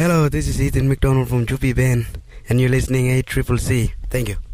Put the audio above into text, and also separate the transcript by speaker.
Speaker 1: Hello, this is Ethan McDonald from Juppie Band, and you're listening A Triple C. Thank you.